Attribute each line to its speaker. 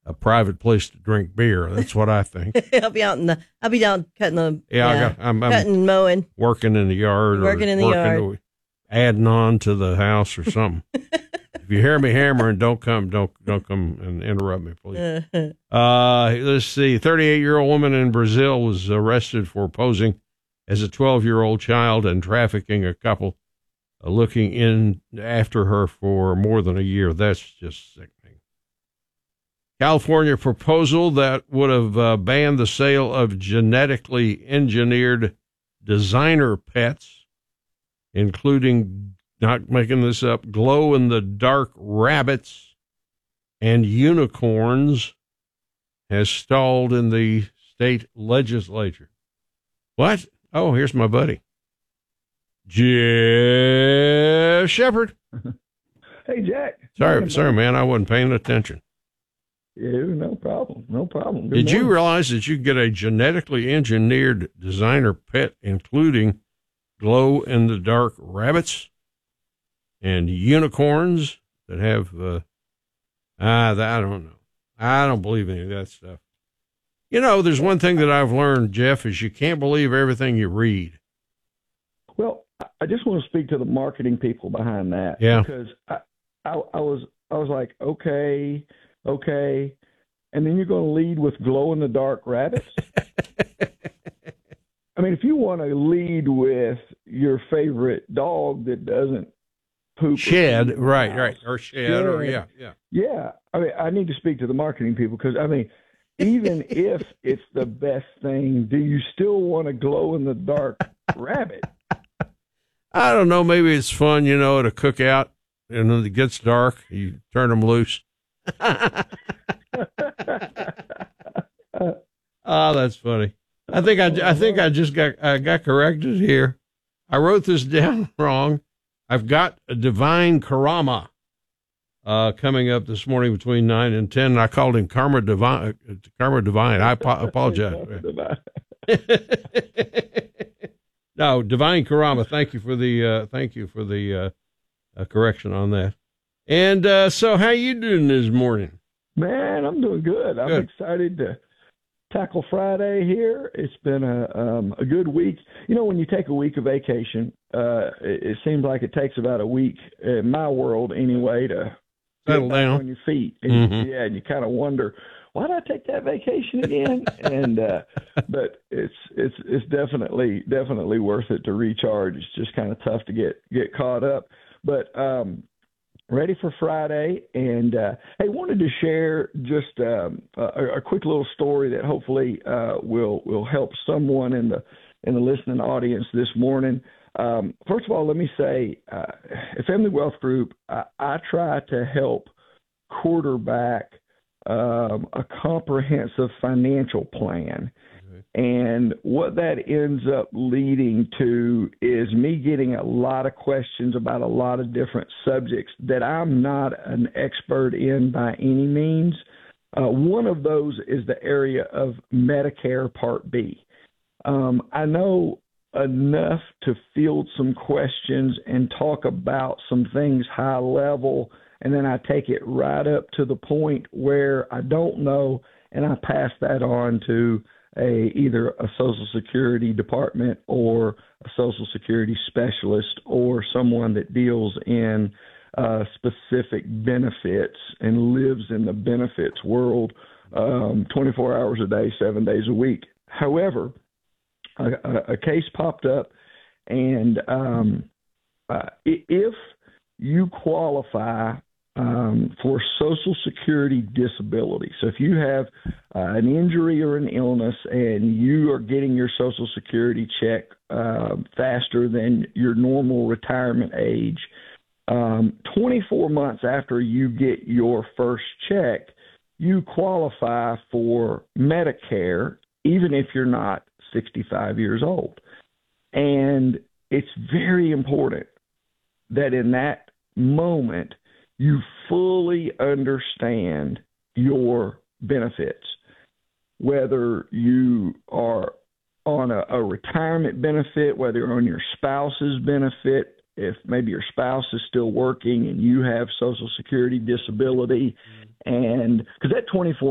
Speaker 1: a private place to drink beer. That's what I think.
Speaker 2: I'll be down cutting the
Speaker 1: I'm
Speaker 2: cutting and mowing,
Speaker 1: working in the yard,
Speaker 2: yard,
Speaker 1: adding on to the house or something. If you hear me hammering, don't come and interrupt me, please. Let's see. 38-year-old woman in Brazil was arrested for posing as a 12-year-old child and trafficking a couple looking in after her for more than a year. That's just sickening. California proposal that would have banned the sale of genetically engineered designer pets, including, not making this up, glow-in-the-dark rabbits and unicorns, has stalled in the state legislature. What? Oh, here's my buddy, Jeff Shepard.
Speaker 3: Hey, Jack.
Speaker 1: Sorry, man, I wasn't paying attention.
Speaker 3: Yeah, no problem.
Speaker 1: Did you realize that you get a genetically engineered designer pet, including glow-in-the-dark rabbits and unicorns that have, I don't know. I don't believe any of that stuff. You know, there's one thing that I've learned, Jeff, is you can't believe everything you read.
Speaker 3: Well, I just want to speak to the marketing people behind that.
Speaker 1: Yeah.
Speaker 3: Because I was like, okay. And then you're going to lead with glow-in-the-dark rabbits? I mean, if you want to lead with your favorite dog that doesn't poop.
Speaker 1: Shed, right. Or shed, yeah.
Speaker 3: Yeah. I mean, I need to speak to the marketing people because, I mean, even if it's the best thing, do you still want a glow-in-the-dark rabbit?
Speaker 1: I don't know. Maybe it's fun, at a cookout, and then it gets dark, you turn them loose. Oh, that's funny. I think I just got corrected here. I wrote this down wrong. I've got a Divine Karama coming up this morning between 9 and 10. And I called him Karma Divine. I apologize. No, Divine Karama. Thank you for the correction on that. And so, how you doing this morning?
Speaker 3: Man, I'm doing good. I'm excited to tackle Friday here. It's been a good week. You know, when you take a week of vacation, it seems like it takes about a week, in my world anyway, to
Speaker 1: settle down
Speaker 3: on your feet. And, yeah, and you kind of wonder, why did I take that vacation again? And but it's definitely worth it to recharge. It's just kind of tough to get caught up, but ready for Friday. And hey, wanted to share just a quick little story that hopefully will help someone in the listening audience this morning. First of all, let me say, at Family Wealth Group, I try to help quarterback a comprehensive financial plan. And what that ends up leading to is me getting a lot of questions about a lot of different subjects that I'm not an expert in by any means. One of those is the area of Medicare Part B. I know enough to field some questions and talk about some things high level, and then I take it right up to the point where I don't know, and I pass that on to either a Social Security department or a Social Security specialist or someone that deals in specific benefits and lives in the benefits world 24 hours a day, 7 days a week. However, a case popped up, and if you qualify for Social Security disability. So if you have an injury or an illness and you are getting your Social Security check faster than your normal retirement age, 24 months after you get your first check, you qualify for Medicare, even if you're not 65 years old. And it's very important that in that moment, you fully understand your benefits, whether you are on a retirement benefit, whether you're on your spouse's benefit, if maybe your spouse is still working and you have Social Security disability, and because that 24